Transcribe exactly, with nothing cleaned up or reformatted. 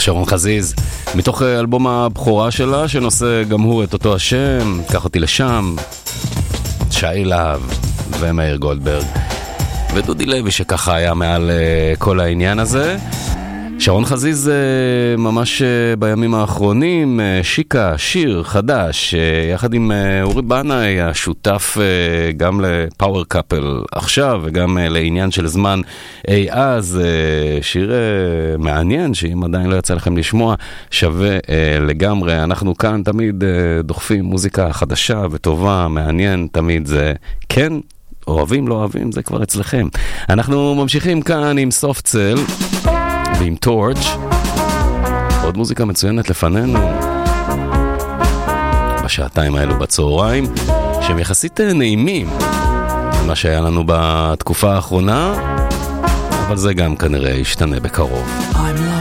שרון חזיז, מתוך אלבום הבכורה שלה, שנושא גם הוא את אותו השם, קח אותי לשם, שי להב ומאיר גולדברג, ודודי לוי שככה היה מעל uh, כל העניין הזה. שרון חזיז uh, ממש uh, בימים האחרונים, uh, שיקה, שיר חדש, uh, יחד עם uh, אורי בנאי, השותף uh, גם לפאוור קאפל עכשיו, וגם uh, לעניין של זמן אי אז, uh, שיר uh, מעניין, שאם עדיין לא יצא לכם לשמוע, שווה uh, לגמרי. אנחנו כאן תמיד uh, דוחפים מוזיקה חדשה וטובה, מעניין, תמיד זה כן, אוהבים, לא אוהבים, זה כבר אצלכם. אנחנו ממשיכים כאן עם סופט סל ועם טורץ', עוד מוזיקה מצוינת לפנינו בשעתיים האלו בצהריים, שהם יחסית נעימים מה שהיה לנו בתקופה האחרונה, אבל זה גם כנראה ישתנה בקרוב. I'm lost